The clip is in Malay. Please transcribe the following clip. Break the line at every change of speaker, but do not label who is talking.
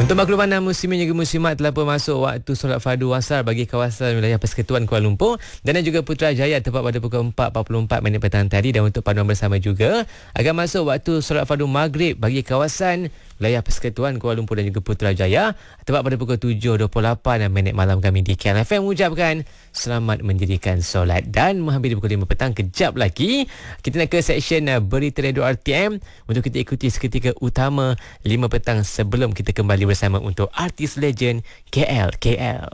Untuk makluman muslimin juga muslimat telah pun masuk waktu solat fardu asar bagi kawasan wilayah Persekutuan Kuala Lumpur dan juga Putrajaya tepat pada pukul 4.44 petang tadi. Dan untuk panduan bersama juga akan masuk waktu solat fardu maghrib bagi kawasan wilayah Persekutuan Kuala Lumpur dan juga Putrajaya tepat pada pukul 7.28 malam kami di KLFM mengucapkan selamat mendirikan solat. Dan menghampiri pukul 5 petang, kejap lagi kita nak ke seksyen berita radio RTM untuk kita ikuti seketika utama 5 petang sebelum kita kembali bersama untuk artis legend KL.